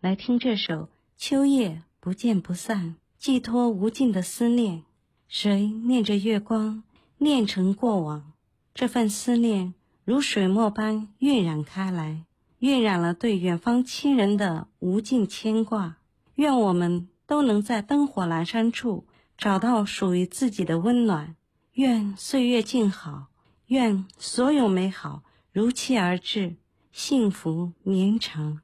来听这首秋夜不见不散，寄托无尽的思念。谁念着月光，念成过往，这份思念如水墨般晕染开来，晕染了对远方亲人的无尽牵挂。愿我们都能在灯火阑珊处找到属于自己的温暖。愿岁月静好，愿所有美好如期而至，幸福绵长。